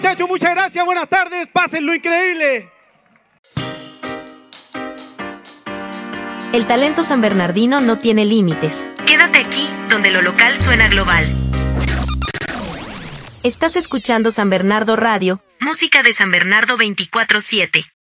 Muchachos, muchas gracias, buenas tardes, pásenlo increíble. El talento sanbernardino no tiene límites. Quédate aquí, donde lo local suena global. Estás escuchando San Bernardo Radio, música de San Bernardo 24/7.